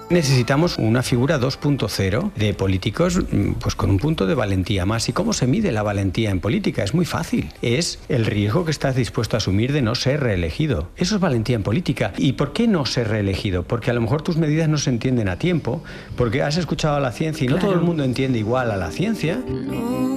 Necesitamos una figura 2.0 de políticos pues con un punto de valentía más. ¿Y cómo se mide la valentía en política? Es muy fácil. Es el riesgo que estás dispuesto a asumir de no ser reelegido. Eso es valentía en política. ¿Y por qué no ser reelegido? Porque a lo mejor tus medidas no se entienden a tiempo, porque has escuchado a la ciencia y no todo el mundo entiende igual a la ciencia.